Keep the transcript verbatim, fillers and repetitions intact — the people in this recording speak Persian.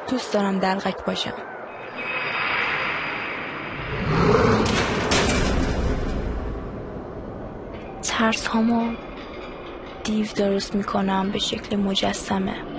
دوست دارم دلقک باشم. ترس هامو دیو درست میکنم به شکل مجسمه.